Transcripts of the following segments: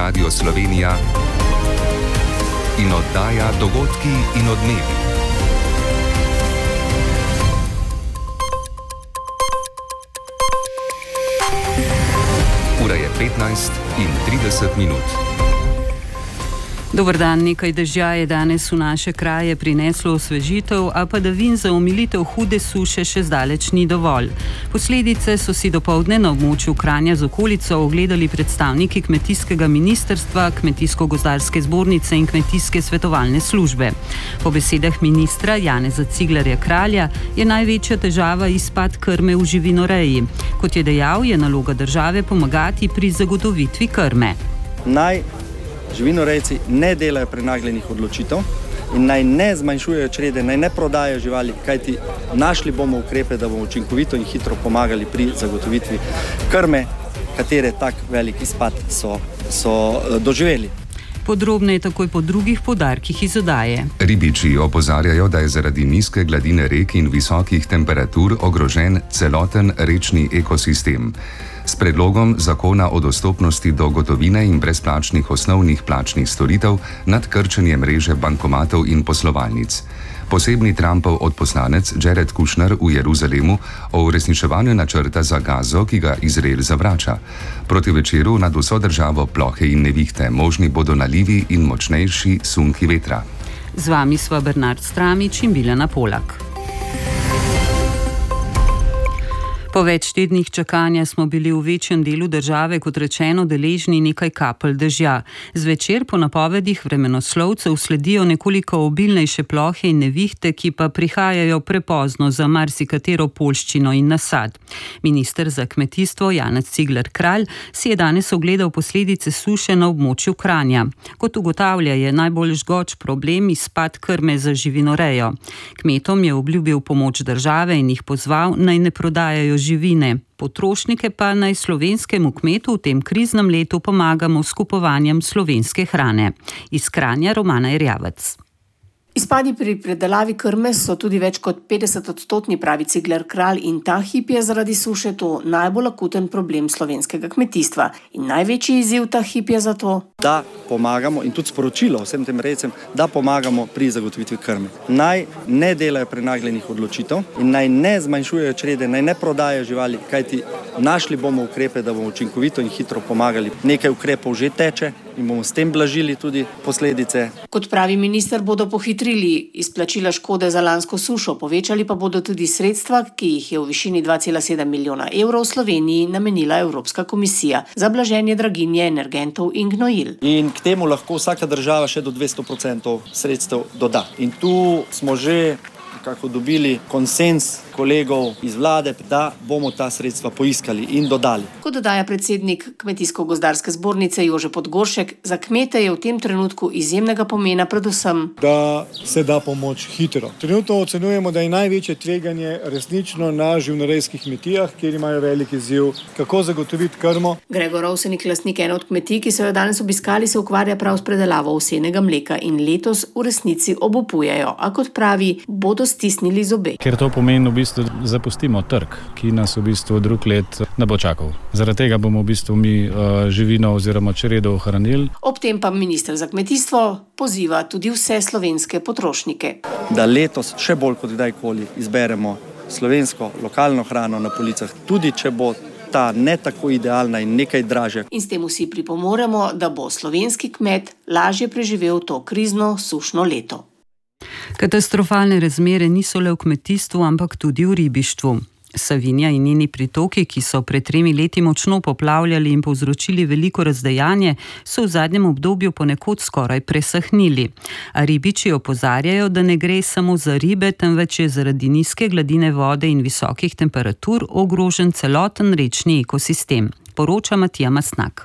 Radio Slovenija in oddaja Dogodki in odmevi. Ura je 15:30. Dober dan, nekaj dežja je danes v naše kraje prineslo osvežitev, a padavin za omilitev hude suše še zdaleč ni dovolj. Posledice so si dopoldne na območju Kranja z okolico ogledali predstavniki kmetijskega ministrstva, Kmetijsko-gozdarske zbornice in Kmetijske svetovalne službe. Po besedah ministra Janeza Ciglerja Kralja je največja težava izpad krme v živinoreji. Kot je dejal, je naloga države pomagati pri zagotovitvi krme. Živinorejci ne delajo prenagljenih odločitev in naj ne zmanjšujejo črede, naj ne prodajajo živali, kajti našli bomo ukrepe, da bomo učinkovito in hitro pomagali pri zagotovitvi krme, katere tak velik izpad so doživeli. Podrobneje takoj po drugih poudarkih iz oddaje. Ribiči opozarjajo, da je zaradi nizke gladine rek in visokih temperatur ogrožen celoten rečni ekosistem. S predlogom zakona o dostopnosti do gotovine in brezplačnih osnovnih plačnih storitev nad krčenje mreže bankomatov in poslovalnic. Posebni Trumpov odposlanec Jared Kushner v Jeruzalemu o uresničevanju načrta za Gazo, ki ga Izrael zavrača. Proti večeru nad vso državo plohe in nevihte, možni bodo nalivi in močnejši sunki vetra. Z vami sva Bernard Stramič in Biljana Polak. Po več tednih čakanja smo bili v večjem delu države, kot rečeno, deležni nekaj kapelj dežja. Zvečer po napovedih vremenoslovcev sledijo nekoliko obilnejše plohe in nevihte, ki pa prihajajo prepozno za marsikatero poljščino in nasad. Minister za kmetijstvo Janez Cigler Kralj si je danes ogledal posledice suše na območju Kranja. Kot ugotavlja, je najbolj žgoč problem izpad krme za živinorejo. Kmetom je obljubil pomoč države in jih pozval, naj ne prodajajo živine. Potrošnike pa naj slovenskemu kmetu v tem kriznem letu pomagamo s kupovanjem slovenske hrane. Iz Kranja Romana Erjavec. Izpadi pri predelavi krme so tudi več kot 50%, pravi Cigler Kralj, in ta hip je zaradi suše to najbolj akuten problem slovenskega kmetijstva. In največji izziv ta hip je zato, da pomagamo, in tudi sporočilo vsem tem rejcem, da pomagamo pri zagotovitvi krme. Naj ne delajo prenagljenih odločitev in naj ne zmanjšujejo črede, naj ne prodajajo živali, kajti našli bomo ukrepe, da bomo učinkovito in hitro pomagali. Nekaj ukrepov že teče in bomo s tem blažili tudi posledice. Kot pravi minister, bodo pohitrili izplačila škode za lansko sušo, povečali pa bodo tudi sredstva, ki jih je v višini 2,7 milijona evrov v Sloveniji namenila Evropska komisija za blaženje draginje energentov in gnojil. In k temu lahko vsaka država še do 200% sredstev doda. In tu smo že dobili konsens kolegov iz vlade, da bomo ta sredstva poiskali in dodali. Kot dodaja predsednik Kmetijsko-gozdarske zbornice Jože Podgoršek, za kmete je v tem trenutku izjemnega pomena predvsem, da se da pomoč hitro. Trenutno ocenjujemo, da je največje tveganje resnično na živinorejskih kmetijah, kjer imajo velik izziv, kako zagotoviti krmo. Gregor Ovsenik, lastnik ene od kmetij, ki so jo danes obiskali, se ukvarja prav s predelavo ovsenega mleka in letos v resnici obupujejo, a kot pravi, bodo stisnili zobe. Ker to pomeni v bistvu zapustimo trg, ki nas v bistvu drug let ne bo čakal. Zaradi tega bomo v bistvu mi živino oziroma čredo ohranili. Ob tem pa minister za kmetijstvo poziva tudi vse slovenske potrošnike, da letos še bolj kot kdajkoli izberemo slovensko, lokalno hrano na policah, tudi če bo ta ne tako idealna in nekaj dražja. In s tem vsi pripomoremo, da bo slovenski kmet lažje preživel to krizno sušno leto. Katastrofalne razmere niso le v kmetijstvu, ampak tudi v ribištvu. Savinja in njeni pritoki, ki so pred 3 leti močno poplavljali in povzročili veliko razdejanje, so v zadnjem obdobju ponekod skoraj presahnili. A ribiči opozarjajo, da ne gre samo za ribe, temveč je zaradi nizke gladine vode in visokih temperatur ogrožen celoten rečni ekosistem. Poroča Matija Masnak.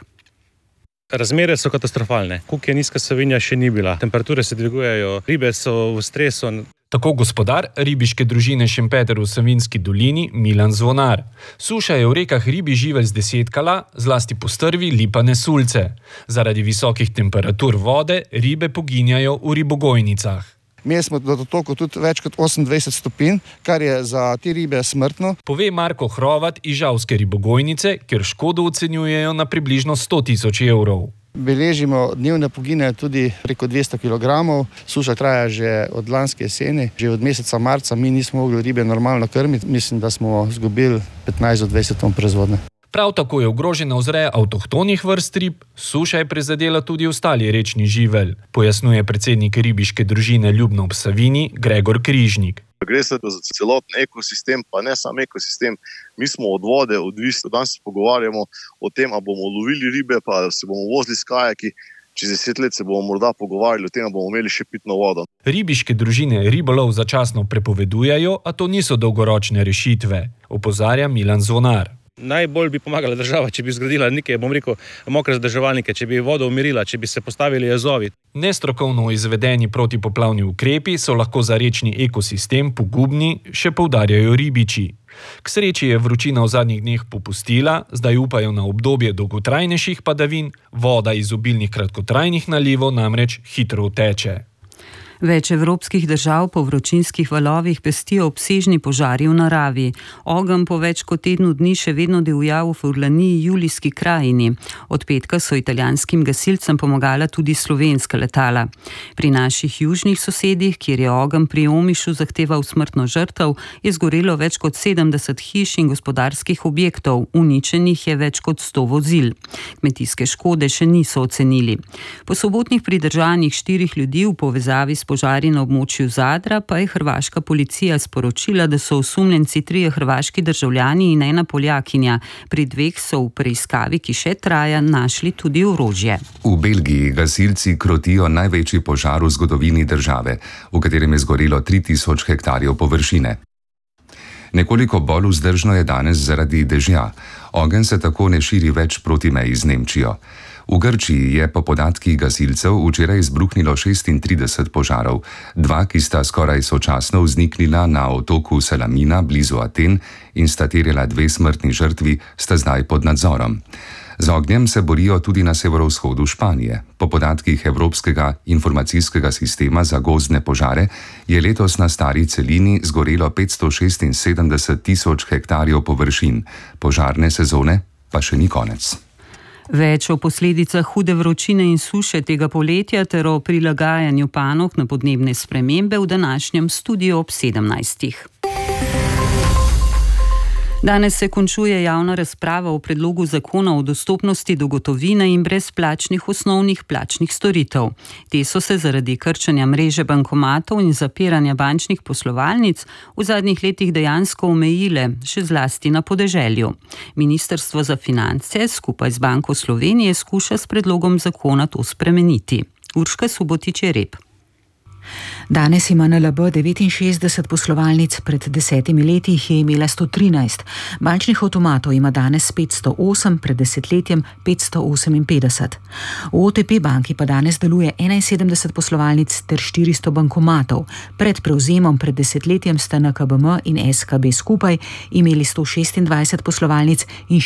Razmere so katastrofalne. Koliko je nizka Savinja, še ni bila. Temperature se dvigujejo, ribe so v stresu. Tako gospodar ribiške družine Šempeter v Savinjski dolini Milan Zvonar. Suša je v rekah ribi živelj zdesetkala, zlasti postrvi lipane sulce. Zaradi visokih temperatur vode ribe poginjajo v ribogojnicah. Mi smo do dotoku tudi več kot 28 stopinj, kar je za te ribe smrtno. Pove Marko Hrovat iz Žalske ribogojnice, kjer škodo ocenjujejo na približno 100 000 evrov. Beležimo dnevne pogine tudi preko 200 kg. Suša traja že od lanske jeseni. Že od meseca marca mi nismo mogli ribe normalno krmiti. Mislim, da smo izgubili 15 do 20 ton proizvodnje. Prav tako je ogrožena vzreja avtohtonih vrst rib, suša je prizadela tudi ostali rečni živelj, pojasnjuje predsednik ribiške družine Ljubno ob Savinji Gregor Križnik. Gre se za celoten ekosistem, pa ne samo ekosistem. Mi smo od vode odvisni. Danes se pogovarjamo o tem, ali bomo lovili ribe, pa se bomo vozili s kajaki. Čez 10 let se bomo morda pogovarjali o tem, da bomo imeli še pitno vodo. Ribiške družine ribolov začasno prepovedujejo, a to niso dolgoročne rešitve, opozarja Milan Zvonar. Najbolj bi pomagala država, če bi zgradila neke, mokre zadrževalnike, če bi vodo umirila, če bi se postavili jezovi. Nestrokovno izvedeni protipoplavni ukrepi so lahko za rečni ekosistem pogubni, še poudarjajo ribiči. K sreči je vročina v zadnjih dneh popustila, zdaj upajo na obdobje dolgotrajnejših padavin, voda iz obilnih kratkotrajnih nalivov namreč hitro teče. Več evropskih držav po vročinskih valovih pestijo obsežni požari v naravi. Ogenj po več kot tednu dni še vedno divja v Furlaniji, Julijski krajini. Od petka so italijanskim gasilcem pomagala tudi slovenska letala. Pri naših južnih sosedih, kjer je ogenj pri Omišu zahteval smrtno žrtev, je zgorelo več kot 70 hiš in gospodarskih objektov, uničenih je več kot 100 vozil. Kmetijske škode še niso ocenili. Po sobotnih pridržanjih 4 ljudi v povezavi s požari na območju Zadra pa je hrvaška policija sporočila, da so osumljenci 3 hrvaški državljani in 1 Poljakinja. Pri 2 so v preiskavi, ki še traja, našli tudi orožje. V Belgiji gasilci krotijo največji požar v zgodovini države, v katerem je zgorelo 3000 hektarjev površine. Nekoliko bolj vzdržno je danes zaradi dežja. Ogenj se tako ne širi več proti meji z Nemčijo. V Grčiji je po podatkih gasilcev včeraj izbruhnilo 36 požarov, 2, ki sta skoraj sočasno vzniknila na otoku Salamina blizu Aten in sta terjala 2 smrtni žrtvi, sta zdaj pod nadzorom. Z ognjem se borijo tudi na severovzhodu Španije. Po podatkih Evropskega informacijskega sistema za gozdne požare je letos na stari celini zgorelo 576 tisoč hektarjev površin. Požarne sezone pa še ni konec. Več o posledicah hude vročine in suše tega poletja ter o prilagajanju panog na podnebne spremembe v današnjem studiu ob 17. Danes se končuje javna razprava o predlogu zakona o dostopnosti do gotovine in brezplačnih osnovnih plačnih storitev. Te so se zaradi krčenja mreže bankomatov in zapiranja bančnih poslovalnic v zadnjih letih dejansko omejile, še zlasti na podeželju. Ministrstvo za finance skupaj z Banko Slovenije skuša s predlogom zakona to spremeniti. Urška Subotič-Jereb. Danes ima NLB 69 poslovalnic, pred 10 leti jih je imela 113. Bančnih avtomatov ima danes 508, pred 10 letjem 558. V OTP banki pa danes deluje 71 poslovalnic ter 400 bankomatov. Pred prevzemom pred 10 letjem sta NKBM in SKB skupaj imeli 126 poslovalnic in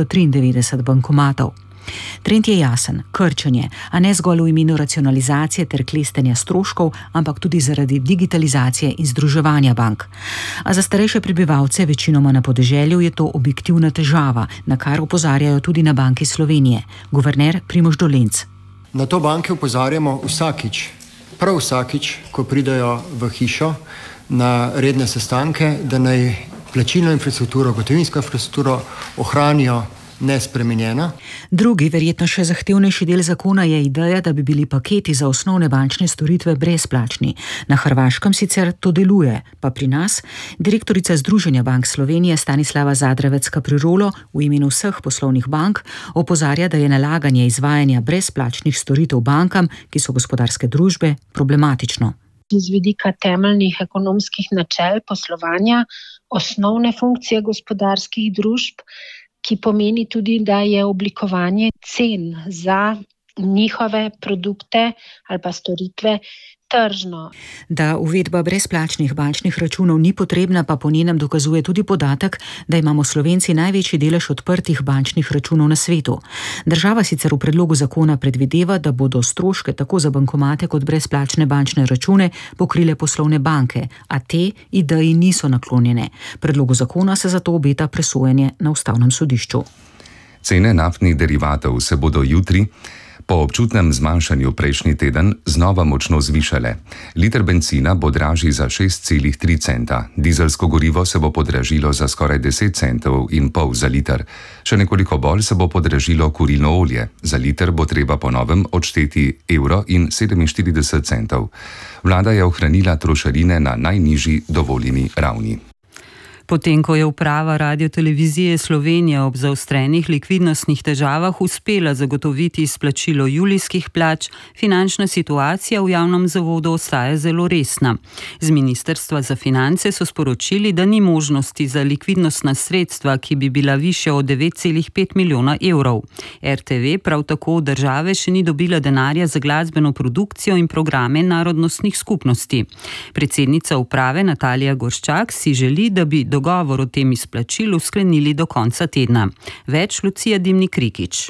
493 bankomatov. Trend je jasen, krčenje, a ne zgolj v imenu racionalizacije ter klestenja stroškov, ampak tudi zaradi digitalizacije in združevanja bank. A za starejše prebivalce, večinoma na podeželju, je to objektivna težava, na kar opozarjajo tudi na Banki Slovenije. Guverner Primož Dolenc. Na to banke opozarjamo vsakič, prav vsakič, ko pridejo v hišo na redne sestanke, da naj plačilno infrastrukturo, gotovinsko infrastrukturo ohranijo nespremenjena. Drugi, verjetno še zahtevnejši del zakona je ideja, da bi bili paketi za osnovne bančne storitve brezplačni. Na Hrvaškem sicer to deluje, pa pri nas direktorica Združenja bank Slovenije Stanislava Zadravec-Kaprirolo v imenu vseh poslovnih bank opozarja, da je nalaganje izvajanja brezplačnih storitev bankam, ki so gospodarske družbe, problematično. Z vidika temeljnih ekonomskih načel poslovanja, osnovne funkcije gospodarskih družb, ki pomeni tudi, da je oblikovanje cen za njihove produkte ali pa storitve tržno. Da uvedba brezplačnih bančnih računov ni potrebna, pa po njenem dokazuje tudi podatek, da imamo Slovenci največji delež odprtih bančnih računov na svetu. Država sicer v predlogu zakona predvideva, da bodo stroške tako za bankomate kot brezplačne bančne račune pokrile poslovne banke, a te ideji niso naklonjene. Predlogu zakona se zato obeta presojanje na Ustavnem sodišču. Cene naftnih derivatov se bodo jutri Po občutnem zmanjšanju prejšnji teden znova močno zvišale. Liter bencina bo dražji za 6,3 centa, dizelsko gorivo se bo podražilo za skoraj 10 centov in pol za liter. Še nekoliko bolj se bo podražilo kurilno olje. Za liter bo treba po novem odšteti €1,47. Vlada je ohranila trošarine na najnižji dovoljeni ravni. Potem, ko je uprava Radiotelevizije Slovenija ob zaostrenih likvidnostnih težavah uspela zagotoviti izplačilo julijskih plač, finančna situacija v javnem zavodu ostaja zelo resna. Z Ministrstva za finance so sporočili, da ni možnosti za likvidnostna sredstva, ki bi bila višja od 9,5 milijona evrov. RTV prav tako od države še ni dobila denarja za glasbeno produkcijo in programe narodnostnih skupnosti. Predsednica uprave Natalija Gorščak si želi, da bi dogovor o tem izplačilu sklenili do konca tedna. Več Lucija Dimnik-Rikić.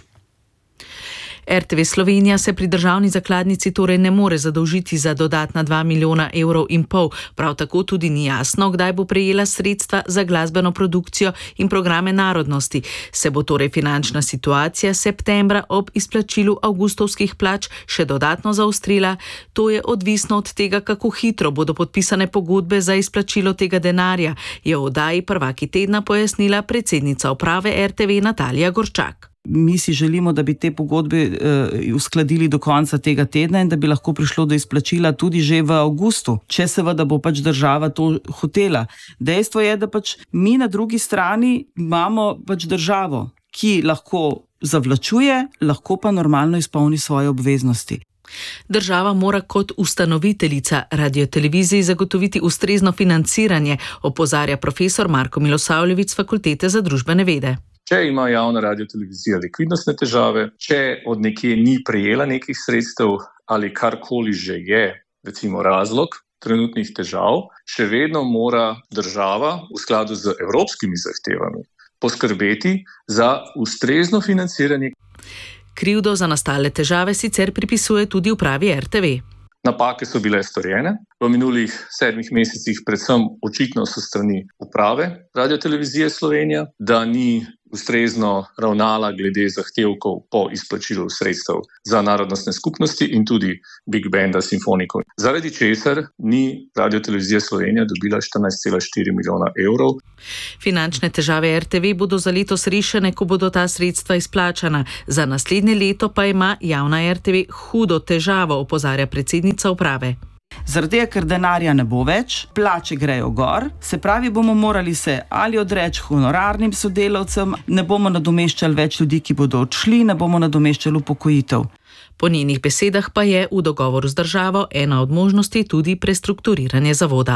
RTV Slovenija se pri državni zakladnici torej ne more zadolžiti za dodatna 2,5 milijona evrov. Prav tako tudi ni jasno, kdaj bo prejela sredstva za glasbeno produkcijo in programe narodnosti. Se bo torej finančna situacija septembra ob izplačilu avgustovskih plač še dodatno zaostrila? To je odvisno od tega, kako hitro bodo podpisane pogodbe za izplačilo tega denarja, je v oddaji Prvaki tedna pojasnila predsednica uprave RTV Natalija Gorščak. Mi si želimo, da bi te pogodbe uskladili do konca tega tedna in da bi lahko prišlo do izplačila tudi že v avgustu, če seveda bo pač država to hotela. Dejstvo je, da pač mi na drugi strani imamo pač državo, ki lahko zavlačuje, lahko pa normalno izpolni svoje obveznosti. Država mora kot ustanoviteljica radioteleviziji zagotoviti ustrezno financiranje, opozarja profesor Marko Milosavljević z Fakultete za družbene vede. Če ima javna radiotelevizija likvidnostne težave, če od nekje ni prejela nekih sredstev ali karkoli že je, recimo razlog trenutnih težav, še vedno mora država v skladu z evropskimi zahtevami poskrbeti za ustrezno financiranje. Krivdo za nastale težave sicer pripisuje tudi upravi RTV. Napake so bile storjene v minulih 7 mesecih, predvsem očitno so strani uprave Radiotelevizije Slovenija, da ni ustrezno ravnala glede zahtevkov po izplačilu sredstev za narodnostne skupnosti in tudi Big Banda simfonikov. Zaradi česar ni Radiotelevizija Slovenija dobila 14,4 milijona evrov. Finančne težave RTV bodo za letos rešene, ko bodo ta sredstva izplačana. Za naslednje leto pa ima javna RTV hudo težavo, opozarja predsednica uprave. Zaradi tega, ker denarja ne bo več, plače grejo gor, se pravi, bomo morali se ali odreči honorarnim sodelavcem, ne bomo nadomeščali več ljudi, ki bodo odšli, ne bomo nadomeščali upokojitev. Po njenih besedah pa je v dogovoru z državo ena od možnosti tudi prestrukturiranje zavoda.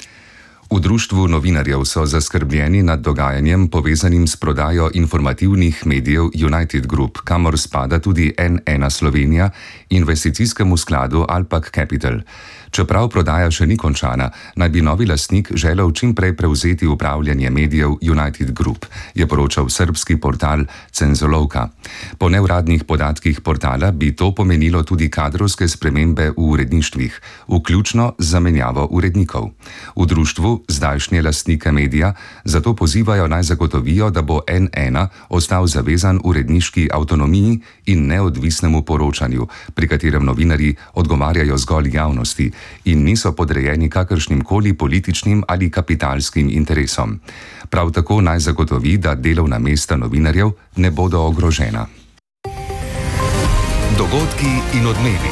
V društvu novinarjev so zaskrbljeni nad dogajanjem povezanim s prodajo informativnih medijev United Group, kamor spada tudi N1 Slovenija, investicijskemu skladu Alpak Capital. Čeprav prodaja še ni končana, naj bi novi lastnik želel čim prej prevzeti upravljanje medijev United Group, je poročal srbski portal Cenzolovka. Po neuradnih podatkih portala bi to pomenilo tudi kadrovske spremembe v uredništvih, vključno z zamenjavo urednikov. V društvu zdajšnje lastnike medija zato pozivajo naj zagotovijo, da bo N1 ostal zavezan uredniški avtonomiji in neodvisnemu poročanju, pri katerem novinarji odgovarjajo zgolj javnosti in niso podrejeni kakršnimkoli političnim ali kapitalskim interesom. Prav tako naj zagotovi, da delovna mesta novinarjev ne bodo ogrožena. Dogodki in odmevi.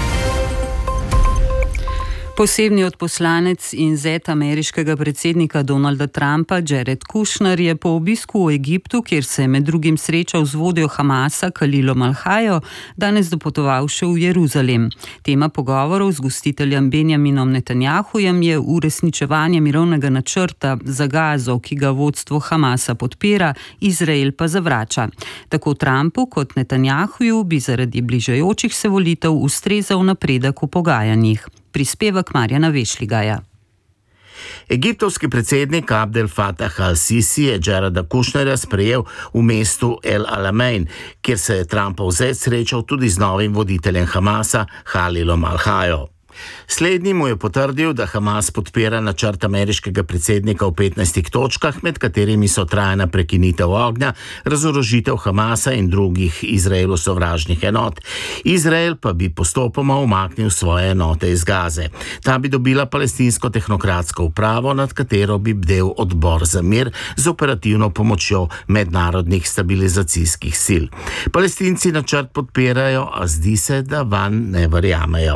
Posebni odposlanec in zet ameriškega predsednika Donalda Trumpa, Jared Kushner, je po obisku v Egiptu, kjer se je med drugim srečal z vodjo Hamasa, Khalilom Al-Hajo, danes dopotoval še v Jeruzalem. Tema pogovorov z gostiteljem Benjaminom Netanjahujem je uresničevanje mirovnega načrta za Gazo, ki ga vodstvo Hamasa podpira, Izrael pa zavrača. Tako Trumpu kot Netanjahuju bi zaradi bližajočih se volitev ustrezal napredek v pogajanjih. Prispevek Marjana Vešligaja. Egiptovski predsednik Abdel Fattah al-Sisi je Jareda Kushnerja sprejel v mestu El Alamein, kjer se je Trumpov zet srečal tudi z novim voditeljem Hamasa, Khalilom Al-Hajo. Slednji mu je potrdil, da Hamas podpira načrt ameriškega predsednika v 15 točkah, med katerimi so trajna prekinitev ognja, razorožitev Hamasa in drugih Izraelu sovražnih enot. Izrael pa bi postopoma umaknil svoje enote iz Gaze. Ta bi dobila palestinsko tehnokratsko upravo, nad katero bi bdel odbor za mir z operativno pomočjo mednarodnih stabilizacijskih sil. Palestinci načrt podpirajo, a zdi se, da vanj ne verjamejo.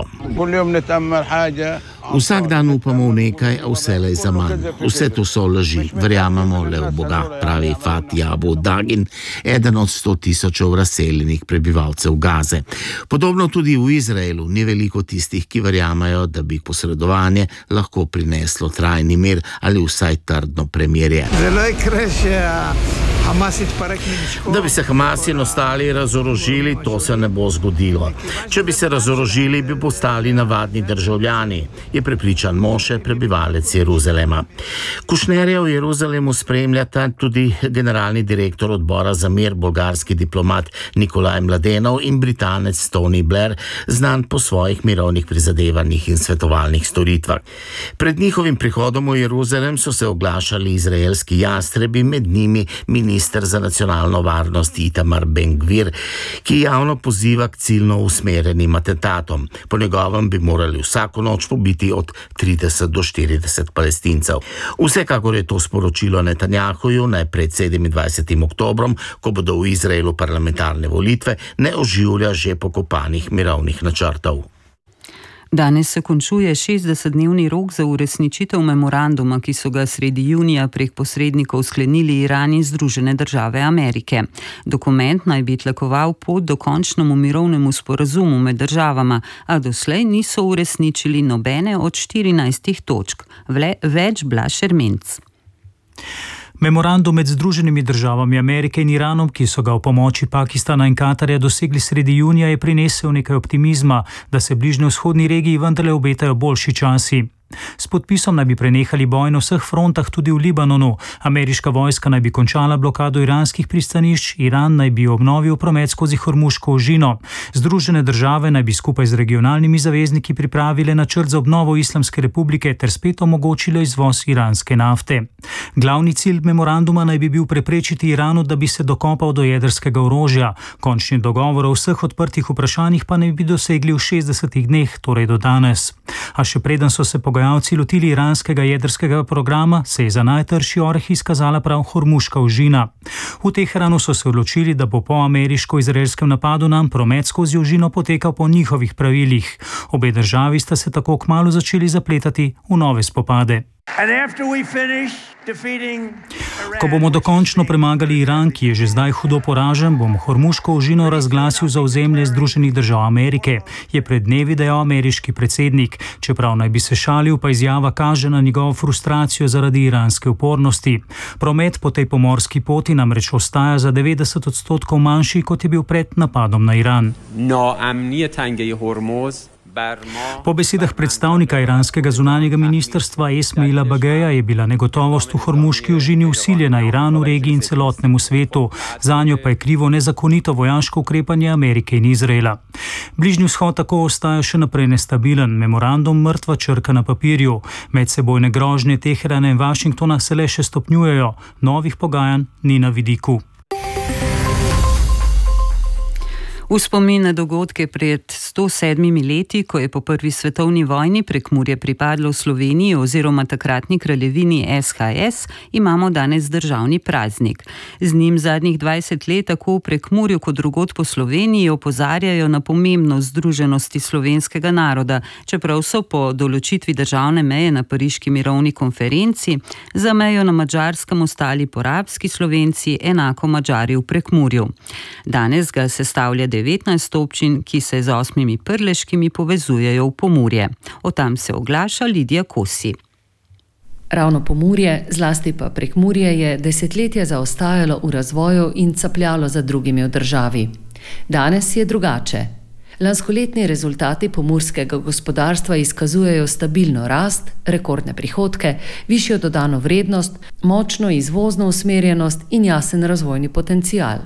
Vsak dan upamo v nekaj, a vselej za manj. Vse to so laži, verjamemo le v Boga, pravi Fatih Abu Dagin, eden od 100.000 razseljenih prebivalcev Gaze. Podobno tudi v Izraelu ni veliko tistih, ki verjamajo, da bi posredovanje lahko prineslo trajni mir ali vsaj trdno premirje. Da bi se Hamas in ostali razorožili, to se ne bo zgodilo. Če bi se razorožili, bi postali navadni državljani, je prepričan Moše, prebivalec Jeruzalema. Kušnerja v Jeruzalemu spremljata tudi generalni direktor odbora za mir, bolgarski diplomat Nikolaj Mladenov in Britanec Tony Blair, znan po svojih mirovnih prizadevanjih in svetovalnih storitvah. Pred njihovim prihodom v Jeruzalem so se oglašali izraelski jastrebi, med njimi minister za nacionalno varnost Itamar Ben-Gvir, ki javno poziva k ciljno usmerjenim atentatom. Po njegovem bi morali vsako noč pobiti od 30 do 40 Palestincev. Vsekakor je to sporočilo Netanjahuju naj pred 27. oktobrom, ko bodo v Izraelu parlamentarne volitve, ne oživlja že pokopanih mirovnih načrtov. Danes se končuje 60-dnevni rok za uresničitev memoranduma, ki so ga sredi junija prek posrednikov sklenili Iran in Združene države Amerike. Dokument naj bi tlakoval pot do končnemu mirovnemu sporazumu med državama, a doslej niso uresničili nobene od 14 točk. Več Blaž Ermenc. Memorandum med Združenimi državami Amerike in Iranom, ki so ga v pomoči Pakistana in Katarja dosegli sredi junija, je prinesel nekaj optimizma, da se bližnjevzhodni regiji vendarle obetajo boljši časi. S podpisom naj bi prenehali boj na vseh frontah, tudi v Libanonu. Ameriška vojska naj bi končala blokado iranskih pristanišč, Iran naj bi obnovil promet skozi Hormuško ožino. Združene države naj bi skupaj z regionalnimi zavezniki pripravile načrt za obnovo Islamske republike ter spet omogočile izvoz iranske nafte. Glavni cilj memoranduma naj bi bil preprečiti Iranu, da bi se dokopal do jedrskega orožja. Končni dogovor o vseh odprtih vprašanjih pa naj bi dosegli v 60 dneh, torej do danes. A še preden so se pogajalci lotili iranskega jedrskega programa, se je za najtrši oreh izkazala prav Hormuška ožina. V Teheranu so se odločili, da bo po ameriško-izraelskem napadu nam promet skozi ožino potekal po njihovih pravilih. Obe državi sta se tako kmalu začeli zapletati v nove spopade. Ko bomo dokončno premagali Iran, ki je že zdaj hudo poražen, bom Hormuško ožino razglasil za ozemlje Združenih držav Amerike, je pred dnevi dejal ameriški predsednik. Čeprav naj bi se šalil, pa izjava kaže na njegovo frustracijo zaradi iranske upornosti. Promet po tej pomorski poti namreč ostaja za 90% manjši, kot je bil pred napadom na Iran. Po besedah predstavnika iranskega zunanjega ministrstva Esmaila Bageja je bila negotovost v Hormuški ožini vsiljena Iranu, regiji in celotnemu svetu. Zanjo pa je krivo nezakonito vojaško ukrepanje Amerike in Izraela. Bližnji vzhod tako ostaja še naprej nestabilen, memorandum mrtva črka na papirju. Medsebojne grožnje Teherana in Washingtona se le še stopnjujejo, novih pogajanj ni na vidiku. V spomin na dogodke pred 107 leti, ko je po prvi svetovni vojni Prekmurje pripadlo Sloveniji oziroma takratni kraljevini SHS, imamo danes državni praznik. Z njim zadnjih 20 let tako v Prekmurju kot drugod po Sloveniji opozarjajo na pomembnost združenosti slovenskega naroda, čeprav so po določitvi državne meje na Pariški mirovni konferenci za mejo na Madžarskem ostali porabski Slovenci, enako Madžari v Prekmurju. Danes ga sestavlja 19 občin, ki se z 8 prleškimi povezujejo v Pomurje. O tam se oglaša Lidija Kosi. Ravno Pomurje, zlasti pa Prekmurje, je desetletja zaostajalo v razvoju in capljalo za drugimi v državi. Danes je drugače. Lanskoletni rezultati pomurskega gospodarstva izkazujejo stabilno rast, rekordne prihodke, višjo dodano vrednost, močno izvozno usmerjenost in jasen razvojni potencial.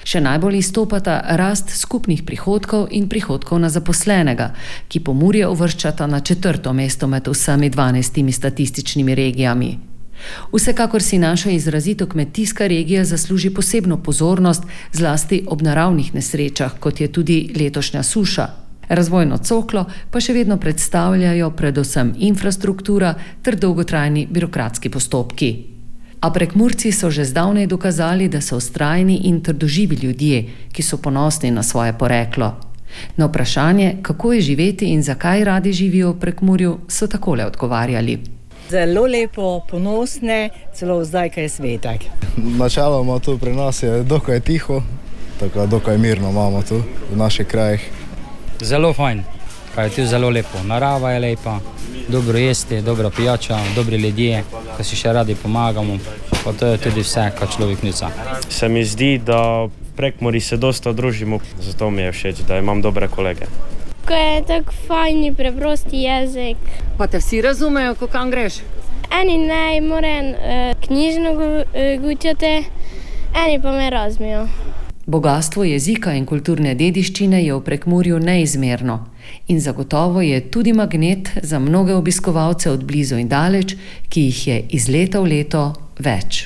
Še najbolj izstopata rast skupnih prihodkov in prihodkov na zaposlenega, ki Pomurje uvrščata na 4. mesto med vsemi 12 statističnimi regijami. Vsekakor si naša izrazito kmetijska regija zasluži posebno pozornost, zlasti ob naravnih nesrečah, kot je tudi letošnja suša. Razvojno coklo pa še vedno predstavljajo predvsem infrastruktura ter dolgotrajni birokratski postopki. A Prekmurci so že zdavnaj dokazali, da so vztrajni in trdoživi ljudje, ki so ponosni na svoje poreklo. Na vprašanje, kako je živeti in zakaj radi živijo v Prekmurju, so takole odgovarjali. Zelo lepo, ponosne, celo zdaj, kaj je svetek. Načeloma tu pri nas je dokaj tiho, tako dokaj mirno imamo tu v naših krajih. Zelo fajn, kaj je tu zelo lepo. Narava je lepa, dobro jesti, dobra pijača, dobri ljudje, ki si še radi pomagamo, pa to je tudi vse, kar človek nica. Se mi zdi, da v Prekmurju se dosta družimo, zato mi je všeč, da imam dobre kolege. Ko je tako fajni, preprosti jezik. Pa te vsi razumejo, ko kam greš? Eni ne, moram knjižno gučati, eni pa me razmijo. Bogastvo jezika in kulturne dediščine je v Prekmurju neizmerno in zagotovo je tudi magnet za mnoge obiskovalce od blizu in daleč, ki jih je iz leta v leto več.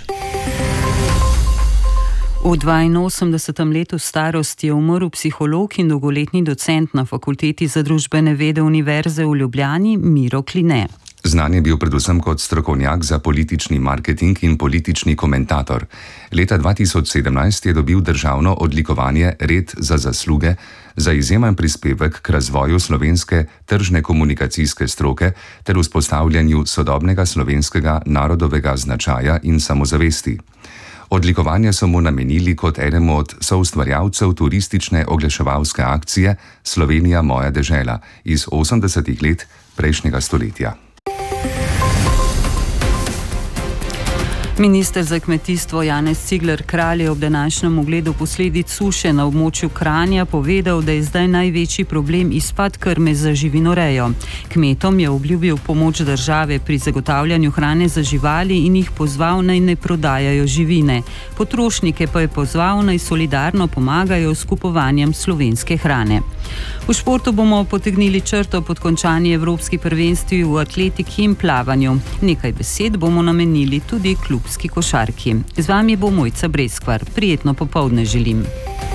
V 82. letu starosti je umrl psiholog in dolgoletni docent na Fakulteti za družbene vede Univerze v Ljubljani Miro Kline. Znan je bil predvsem kot strokovnjak za politični marketing in politični komentator. Leta 2017 je dobil državno odlikovanje Red za zasluge za izjemen prispevek k razvoju slovenske tržne komunikacijske stroke ter vzpostavljanju sodobnega slovenskega narodovega značaja in samozavesti. Odlikovanje so mu namenili kot enemu od soustvarjalcev turistične oglaševalske akcije Slovenija moja dežela iz 80. let prejšnjega stoletja. Minister za kmetijstvo Janez Cigler Kralj je ob današnjem ogledu posledic suše na območju Kranja povedal, da je zdaj največji problem izpad krme za živinorejo. Kmetom je obljubil pomoč države pri zagotavljanju hrane za živali in jih pozval, naj ne prodajajo živine. Potrošnike pa je pozval, naj solidarno pomagajo s kupovanjem slovenske hrane. V športu bomo potegnili črto pod končanje evropskih prvenstvi v atletiki in plavanju. Nekaj besed bomo namenili tudi klubski košarki. Z vami bo Mojca Breskvar. Prijetno popoldne želim.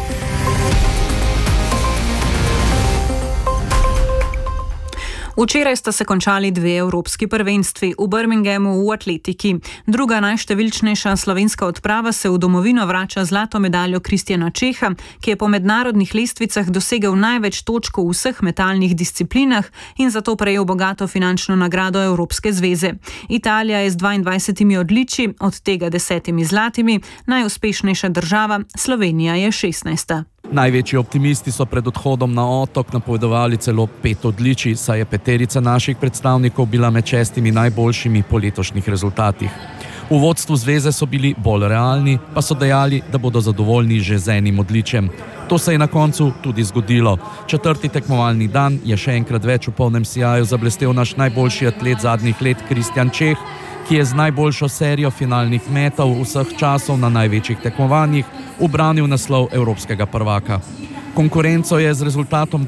Včeraj sta se končali 2 evropski prvenstvi v Birminghamu v atletiki. Druga najštevilčnejša slovenska odprava se v domovino vrača zlato medaljo Kristjana Čeha, ki je po mednarodnih lestvicah dosegel največ točk v vseh metalnih disciplinah in zato prejel bogato finančno nagrado Evropske zveze. Italija je z 22 odličji, od tega 10 zlatimi, najuspešnejša država, Slovenija je 16. Največji optimisti so pred odhodom na otok napovedovali celo 5 odličij, saj je 5 naših predstavnikov bila med 6 najboljšimi po letošnjih rezultatih. V vodstvu zveze so bili bolj realni, pa so dejali, da bodo zadovoljni že z enim odličjem. To se je na koncu tudi zgodilo. 4. tekmovalni dan je še enkrat več v polnem sijaju zablestel naš najboljši atlet zadnjih let Kristjan Čeh, ki je z najboljšo serijo finalnih metov vseh časov na največjih tekmovanjih ubranil naslov evropskega prvaka. Konkurenco je z rezultatom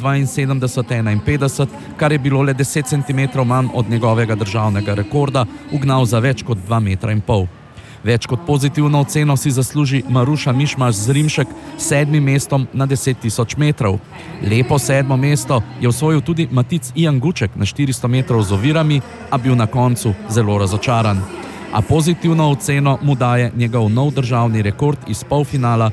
72-51, kar je bilo le 10 cm manj od njegovega državnega rekorda, ugnal za več kot 2,5 metra. Več kot pozitivno oceno si zasluži Maruša Mišmaš z Rimšek s 7. mestom na 10.000 metrov. Lepo 7. mesto je osvojil tudi Matic Ian Guček na 400 metrov z ovirami, a bil na koncu zelo razočaran. A pozitivno oceno mu daje njegov nov državni rekord iz polfinala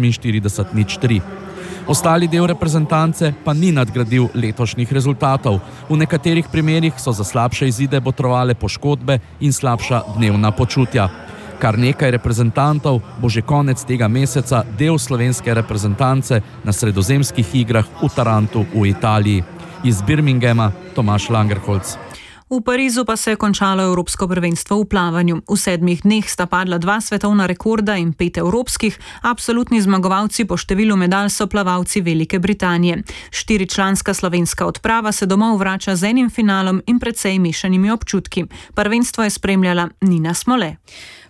48:03. Ostali del reprezentance pa ni nadgradil letošnjih rezultatov. V nekaterih primerih so za slabše izide botrovale poškodbe in slabša dnevna počutja. Kar nekaj reprezentantov bo že konec tega meseca del slovenske reprezentance na sredozemskih igrah v Tarantu v Italiji. Iz Birminghama Tomaž Langerholz. V Parizu pa se je končalo evropsko prvenstvo v plavanju. V 7 dneh sta padla 2 svetovna rekorda in 5 evropskih. Absolutni zmagovalci po številu medalj so plavalci Velike Britanije. 4-članska slovenska odprava se domov vrača z enim finalom in precej mešanimi občutki. Prvenstvo je spremljala Nina Smole.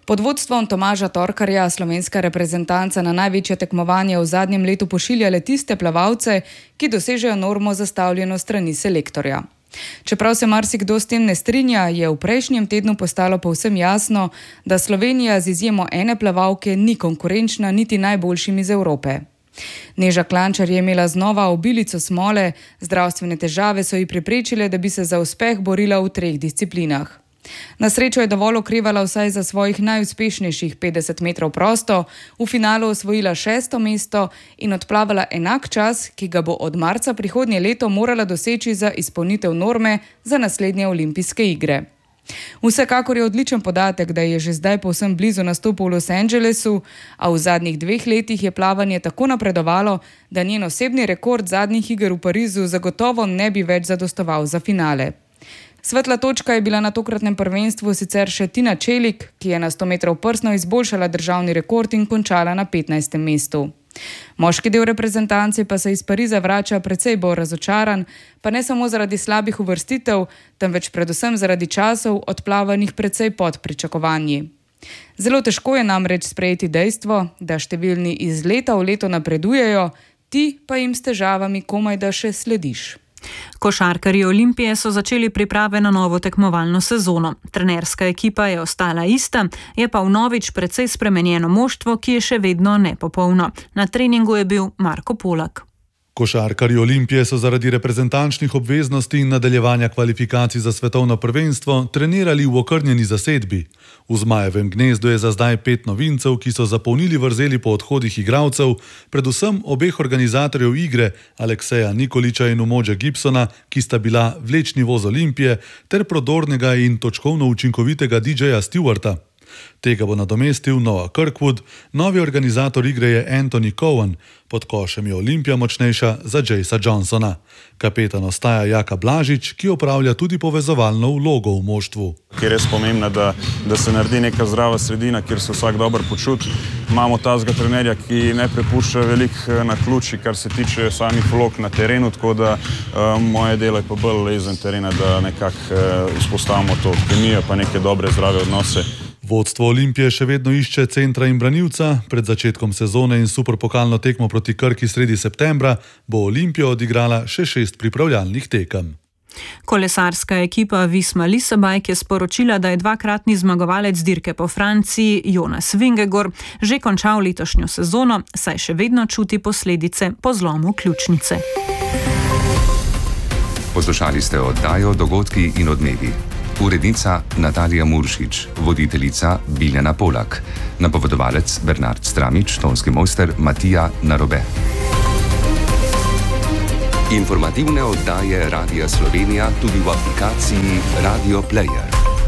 Pod vodstvom Tomaža Torkarja slovenska reprezentanca na največje tekmovanje v zadnjem letu pošilja le tiste plavalce, ki dosežejo normo zastavljeno strani selektorja. Čeprav se marsikdo s tem ne strinja, je v prejšnjem tednu postalo povsem jasno, da Slovenija z izjemo ene plavalke ni konkurenčna niti najboljšim iz Evrope. Neža Klančar je imela znova obilico smole, zdravstvene težave so ji preprečile, da bi se za uspeh borila v 3 disciplinah. Na srečo je dovolj okrevala vsaj za svojih najuspešnejših 50 metrov prosto, v finalu osvojila 6. mesto in odplavala enak čas, ki ga bo od marca prihodnje leto morala doseči za izpolnitev norme za naslednje olimpijske igre. Vsekakor je odličen podatek, da je že zdaj povsem blizu nastopu v Los Angelesu, a v zadnjih 2 letih je plavanje tako napredovalo, da njen osebni rekord zadnjih iger v Parizu zagotovo ne bi več zadostoval za finale. Svetla točka je bila na tokratnem prvenstvu sicer še Tina Čelik, ki je na 100 metrov prsno izboljšala državni rekord in končala na 15. mestu. Moški del reprezentance pa se iz Pariza vrača precej bolj razočaran, pa ne samo zaradi slabih uvrstitev, temveč predvsem zaradi časov odplavanih precej pod pričakovanji. Zelo težko je namreč sprejeti dejstvo, da številni iz leta v leto napredujejo, ti pa jim s težavami komaj da še slediš. Košarkarji Olimpije so začeli priprave na novo tekmovalno sezono. Trenerska ekipa je ostala ista, je pa vnovič precej spremenjeno moštvo, ki je še vedno nepopolno. Na treningu je bil Marko Polak. Košarkarji Olimpije so zaradi reprezentančnih obveznosti in nadaljevanja kvalifikacij za svetovno prvenstvo trenirali v okrnjeni zasedbi. V Zmajevem gnezdu je za zdaj 5 novincev, ki so zapolnili vrzeli po odhodih igralcev, predvsem obeh organizatorjev igre, Alekseja Nikoliča in Umoja Gibsona, ki sta bila vlečni voz Olimpije, ter prodornega in točkovno učinkovitega DJ-ja Stewarta. Tega bo nadomestil Noah Kirkwood, novi organizator igre je Anthony Cowan, pod košem je Olimpija močnejša za Jaysa Johnsona. Kapetan ostaja Jaka Blažič, ki opravlja tudi povezovalno vlogo v moštvu. Kjer je res pomembno, da se naredi neka zdrava sredina, kjer se vsak dobro počuti. Imamo tazga trenerja, ki ne prepušča veliko na ključi, kar se tiče samih vlog na terenu, tako da moje delo je pa bolj izven terena, da nekako vzpostavimo to kemijo pa neke dobre zdrave odnose. Vodstvo Olimpije še vedno išče centra in branilca. Pred začetkom sezone in superpokalno tekmo proti Krki sredi septembra bo Olimpija odigrala še 6 pripravljalnih tekem. Kolesarska ekipa Visma Lisabajk je sporočila, da je 2-kratni zmagovalec dirke po Franciji Jonas Vingegaard že končal letošnjo sezono, saj še vedno čuti posledice po zlomu ključnice. Poslušali ste oddajo Dogodki in odmevi. Urednica Natalija Muršič, voditeljica Biljana Polak, napovedovalec Bernard Stramič, tonski mojster Matija Narobe. Informativne oddaje Radia Slovenija tudi v aplikaciji Radio Player.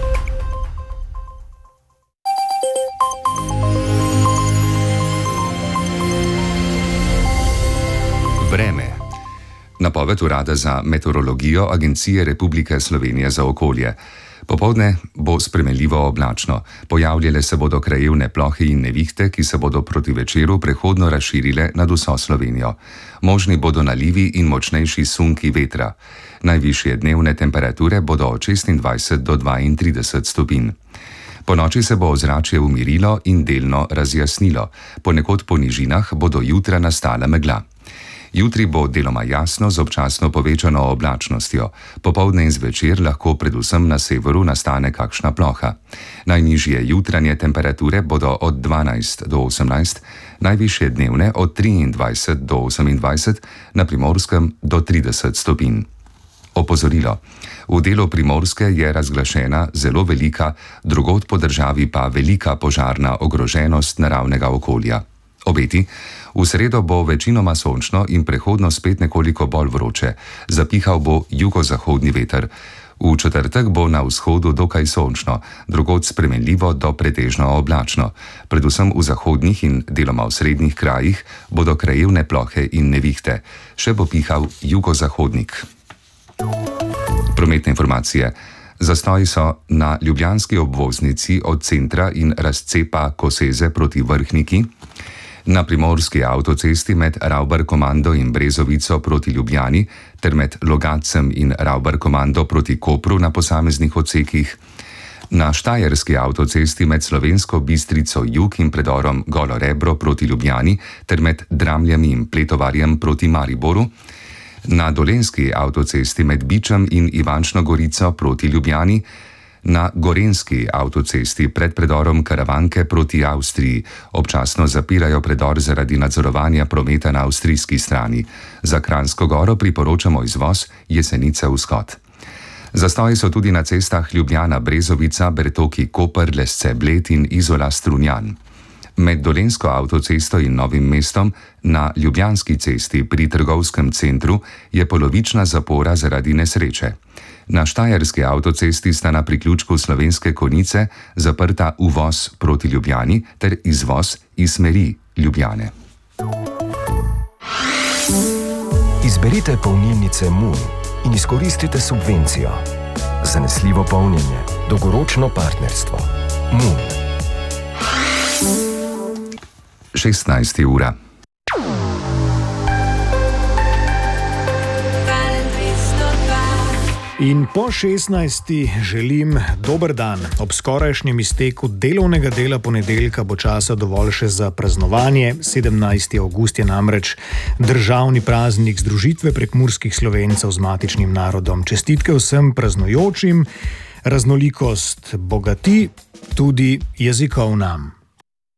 Vreme. Napoved Urada za meteorologijo Agencije Republike Slovenije za okolje. Popoldne bo spremenljivo oblačno. Pojavljale se bodo krajevne plohe in nevihte, ki se bodo proti večeru prehodno razširile nad vso Slovenijo. Možni bodo nalivi in močnejši sunki vetra. Najvišje dnevne temperature bodo od 26 do 32 stopinj. Ponoči se bo ozračje umirilo in delno razjasnilo. Ponekod po nižinah bodo jutra nastala megla. Jutri bo deloma jasno z občasno povečano oblačnostjo. Popoldne in zvečer lahko predvsem na severu nastane kakšna ploha. Najnižje jutranje temperature bodo od 12 do 18, najvišje dnevne od 23 do 28, na Primorskem do 30 stopinj. Opozorilo. V delu Primorske je razglašena zelo velika, drugod po državi pa velika požarna ogroženost naravnega okolja. Obeti. V sredo bo večinoma sončno in prehodno spet nekoliko bolj vroče. Zapihal bo jugozahodni veter. V četrtek bo na vzhodu dokaj sončno, drugod spremenljivo do pretežno oblačno. Predvsem v zahodnih in deloma v srednjih krajih bodo krajevne plohe in nevihte. Še bo pihal jugozahodnik. Prometne informacije. Zastoji so na ljubljanski obvoznici od centra in razcepa Koseze proti Vrhniki, na primorski avtocesti med Ravbar-Komando in Brezovico proti Ljubljani ter med Logatcem in Ravbar-Komando proti Kopru na posameznih odsekih, Na Štajerski avtocesti med Slovensko Bistrico jug in predorom Golo Rebro proti Ljubljani ter med Dramljami in Pletovarjem proti Mariboru, na Dolenjski avtocesti med Bičem in Ivančno Gorico proti Ljubljani, na Gorenjski avtocesti pred predorom Karavanke proti Avstriji občasno zapirajo predor zaradi nadzorovanja prometa na avstrijski strani. Za Kranjsko Goro priporočamo izvoz Jesenice-Vzhod. Zastoji so tudi na cestah Ljubljana-Brezovica, Bertoki-Koper, Lesce-Bled in Izola-Strunjan. Med Dolenjsko avtocesto in Novim mestom na Ljubljanski cesti pri trgovskem centru je polovična zapora zaradi nesreče. Na Štajerski avtocesti sta na priključku Slovenske Konjice zaprta uvoz proti Ljubljani ter izvoz iz smeri Ljubljane. Izberite polnilnice Moon in izkoristite subvencijo. Zanesljivo polnjenje, dolgoročno partnerstvo. Moon. 16. ura. In po 16. želim dober dan. Ob skorajšnjem izteku delovnega dela ponedeljka bo časa dovolj še za praznovanje. 17. avgust je namreč državni praznik združitve prekmurskih Slovencev z matičnim narodom. Čestitke vsem praznujočim, raznolikost bogati, tudi jezikovna.